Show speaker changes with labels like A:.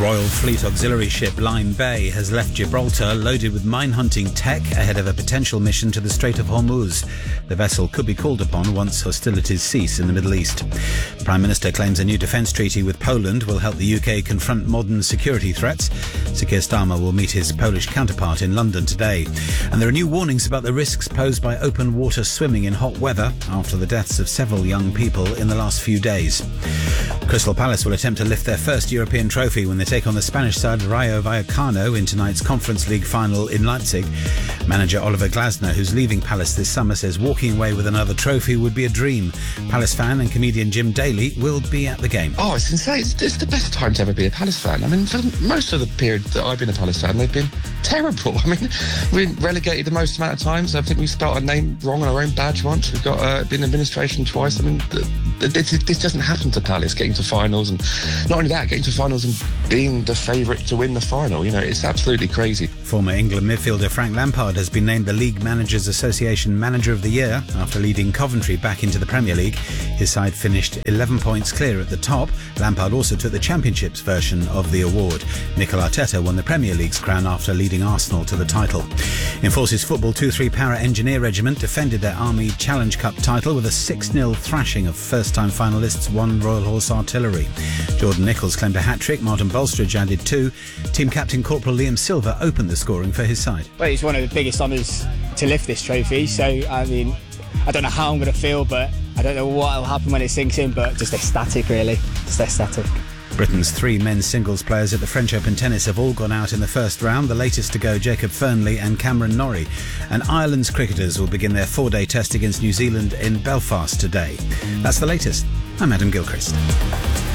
A: Royal Fleet auxiliary ship Lyme Bay has left Gibraltar loaded with mine-hunting tech ahead of a potential mission to the Strait of Hormuz. The vessel could be called upon once hostilities cease in the Middle East. The Prime Minister claims a new defence treaty with Poland will help the UK confront modern security threats. Sir Keir Starmer will meet his Polish counterpart in London today. And there are new warnings about the risks posed by open water swimming in hot weather after the deaths of several young people in the last few days. Crystal Palace will attempt to lift their first European trophy when they take on the Spanish side Rayo Vallecano in tonight's Conference League final in Leipzig. Manager Oliver Glasner, who's leaving Palace this summer, says walking away with another trophy would be a dream. Palace fan and comedian Jim Daly will be at the game.
B: Oh, it's insane. It's the best time to ever be a Palace fan. I mean, for most of the period that I've been a Palace fan, they've been terrible. I mean, we've been relegated the most amount of times. I think we spelled our name wrong on our own badge once. We've got been in administration twice. I mean, this doesn't happen to Palace, getting to finals, and not only that, getting to finals and being the favourite to win the final. You know, it's absolutely crazy.
A: Former England midfielder Frank Lampard has been named the League Managers Association Manager of the Year after leading Coventry back into the Premier League. His side finished 11 points clear at the top. Lampard also took the Championship's version of the award. Mikel Arteta won the Premier League's crown after leading Arsenal to the title. In Forces Football, 2-3 Para Engineer Regiment defended their Army Challenge Cup title with a 6-0 thrashing of first-time finalists One Royal Horse Artillery. Jordan Nichols claimed a hat-trick, Martin Bolstridge added 2. Team captain Corporal Liam Silver opened the scoring for his side.
C: Well, it's one of the biggest honours to lift this trophy, so I mean, I don't know how I'm going to feel, but I don't know what will happen when it sinks in, but just ecstatic, really. Just ecstatic.
A: Britain's 3 men's singles players at the French Open tennis have all gone out in the first round, the latest to go Jacob Fernley and Cameron Norrie. And Ireland's cricketers will begin their 4-day test against New Zealand in Belfast today. That's the latest. I'm Adam Gilchrist.